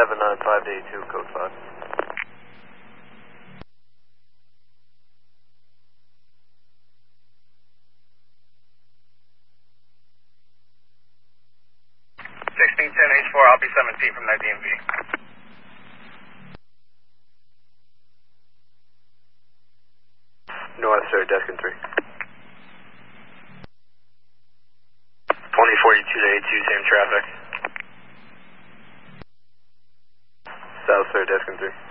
795 to 82, code 5. 1610 H4, I'll be 7 feet from that DMV. North, sir, Deskin 3. 2042 to 82, same traffic. South, sir, Deskin 3.